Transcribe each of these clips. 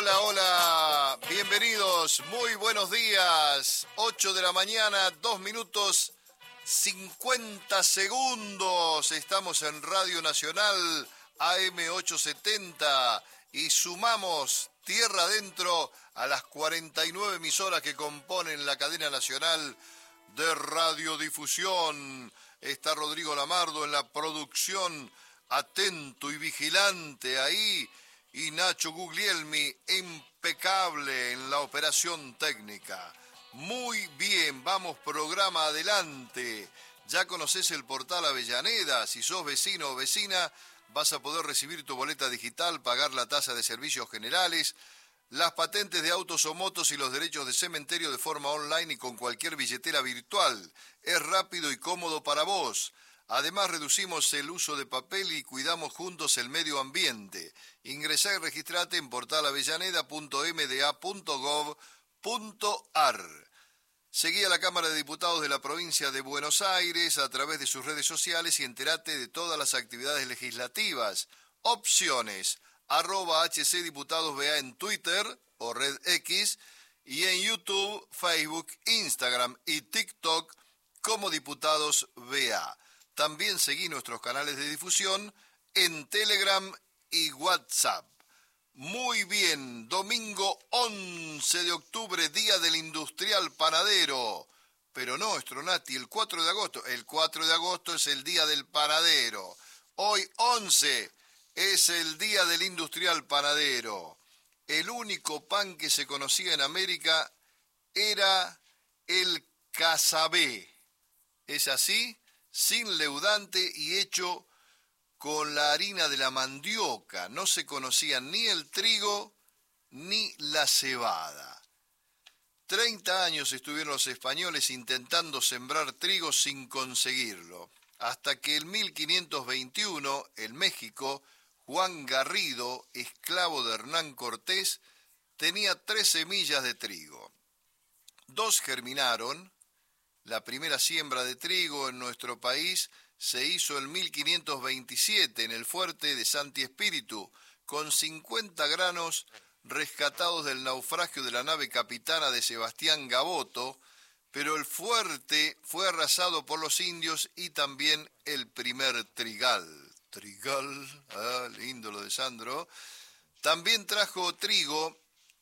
Hola, hola, bienvenidos, muy buenos días. 8 de la mañana, 2 minutos 50 segundos. Estamos en Radio Nacional AM870 y sumamos tierra adentro a las 49 emisoras que componen la cadena nacional de radiodifusión. Está Rodrigo Lamardo en la producción, atento y vigilante ahí. Y Nacho Guglielmi, impecable en la operación técnica. Muy bien, vamos programa adelante. Ya conoces el portal Avellaneda. Si sos vecino o vecina, vas a poder recibir tu boleta digital, pagar la tasa de servicios generales, las patentes de autos o motos y los derechos de cementerio de forma online y con cualquier billetera virtual. Es rápido y cómodo para vos. Además, reducimos el uso de papel y cuidamos juntos el medio ambiente. Ingresá y registrate en portalavellaneda.mda.gov.ar. Seguí a la Cámara de Diputados de la provincia de Buenos Aires a través de sus redes sociales y entérate de todas las actividades legislativas. Opciones, @HCDiputadosBA en Twitter o Red X y en YouTube, Facebook, Instagram y TikTok como Diputados BA. También seguí nuestros canales de difusión en Telegram y WhatsApp. Muy bien, domingo 11 de octubre, Día del Industrial Panadero. Pero no, Stronati, el 4 de agosto. El 4 de agosto es el Día del Panadero. Hoy 11 es el Día del Industrial Panadero. El único pan que se conocía en América era el casabé. ¿Es así? Sin leudante y hecho con la harina de la mandioca. No se conocían ni el trigo ni la cebada. 30 años estuvieron los españoles intentando sembrar trigo sin conseguirlo, hasta que en 1521, en México, Juan Garrido, esclavo de Hernán Cortés, tenía 3 semillas de trigo. 2 germinaron. La primera siembra de trigo en nuestro país se hizo en 1527 en el fuerte de Santi Espíritu, con 50 granos rescatados del naufragio de la nave capitana de Sebastián Gaboto, pero el fuerte fue arrasado por los indios y también el primer trigal. Trigal, lindo lo de Sandro. También trajo trigo,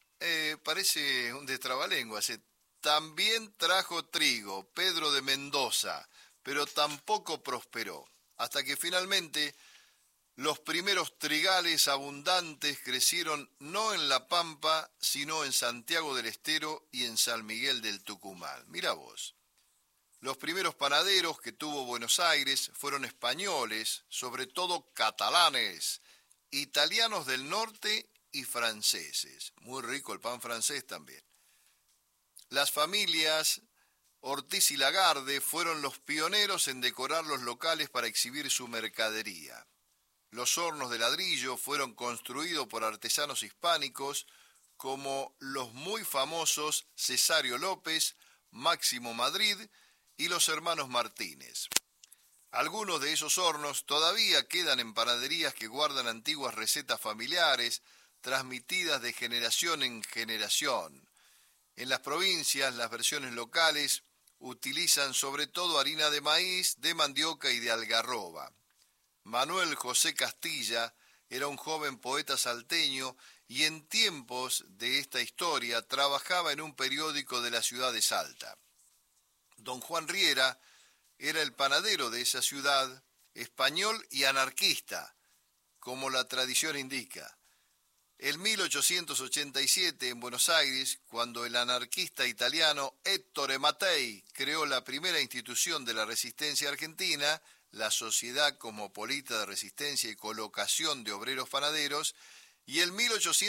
parece un destrabalenguas, también trajo trigo Pedro de Mendoza, pero tampoco prosperó, hasta que finalmente los primeros trigales abundantes crecieron no en La Pampa, sino en Santiago del Estero y en San Miguel del Tucumán. Mira vos, los primeros panaderos que tuvo Buenos Aires fueron españoles, sobre todo catalanes, italianos del norte y franceses. Muy rico el pan francés también. Las familias Ortiz y Lagarde fueron los pioneros en decorar los locales para exhibir su mercadería. Los hornos de ladrillo fueron construidos por artesanos hispánicos como los muy famosos Cesario López, Máximo Madrid y los hermanos Martínez. Algunos de esos hornos todavía quedan en panaderías que guardan antiguas recetas familiares transmitidas de generación en generación. En las provincias, las versiones locales utilizan sobre todo harina de maíz, de mandioca y de algarroba. Manuel José Castilla era un joven poeta salteño y en tiempos de esta historia trabajaba en un periódico de la ciudad de Salta. Don Juan Riera era el panadero de esa ciudad, español y anarquista, como la tradición indica. En 1887, en Buenos Aires, cuando el anarquista italiano Ettore Mattei creó la primera institución de la resistencia argentina, la Sociedad Cosmopolita de Resistencia y Colocación de Obreros Panaderos, y en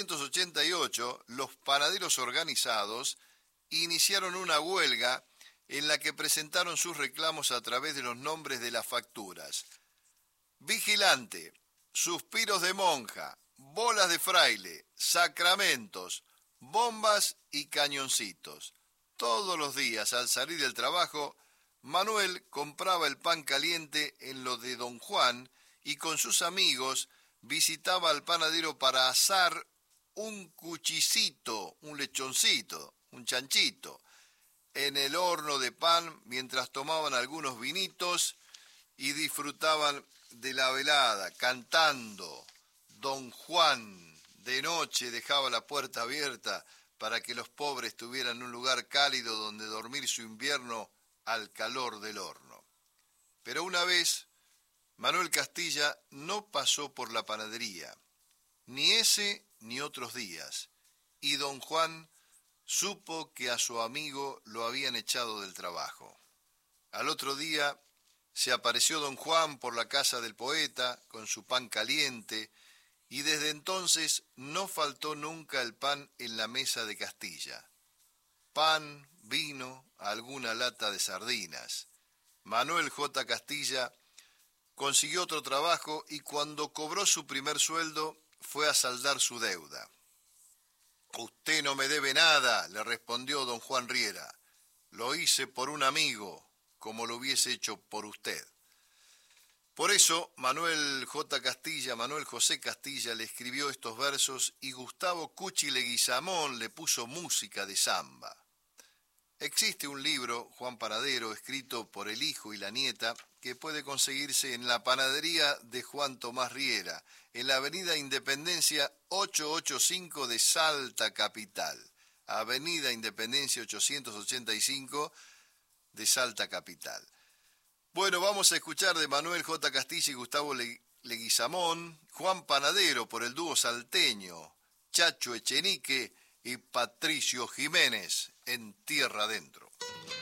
1888 los panaderos organizados iniciaron una huelga en la que presentaron sus reclamos a través de los nombres de las facturas: Vigilante, Suspiros de Monja, Bolas de Fraile, Sacramentos, Bombas y Cañoncitos. Todos los días al salir del trabajo, Manuel compraba el pan caliente en lo de Don Juan y con sus amigos visitaba al panadero para asar un cuchicito, un lechoncito, un chanchito, en el horno de pan mientras tomaban algunos vinitos y disfrutaban de la velada, cantando. Don Juan de noche dejaba la puerta abierta para que los pobres tuvieran un lugar cálido donde dormir su invierno al calor del horno. Pero una vez, Manuel Castilla no pasó por la panadería, ni ese ni otros días, y don Juan supo que a su amigo lo habían echado del trabajo. Al otro día se apareció don Juan por la casa del poeta con su pan caliente, y desde entonces no faltó nunca el pan en la mesa de Castilla. Pan, vino, alguna lata de sardinas. Manuel J. Castilla consiguió otro trabajo y cuando cobró su primer sueldo fue a saldar su deuda. «Usted no me debe nada», le respondió don Juan Riera. «Lo hice por un amigo, como lo hubiese hecho por usted». Por eso Manuel José Castilla le escribió estos versos y Gustavo Cuchi Leguizamón le puso música de samba. Existe un libro, Juan Panadero, escrito por el hijo y la nieta, que puede conseguirse en la panadería de Juan Tomás Riera, en la avenida Independencia 885 de Salta Capital. Avenida Independencia 885 de Salta Capital. Bueno, vamos a escuchar de Manuel J. Castilla y Gustavo Leguizamón, Juan Panadero por el dúo salteño, Chacho Echenique y Patricio Jiménez, En Tierra Adentro.